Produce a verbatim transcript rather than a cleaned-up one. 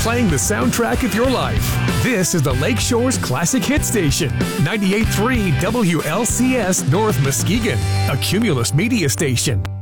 playing the soundtrack of your life. This is the Lakeshore's Classic Hit Station, ninety-eight point three W L C S North Muskegon, a Cumulus media station.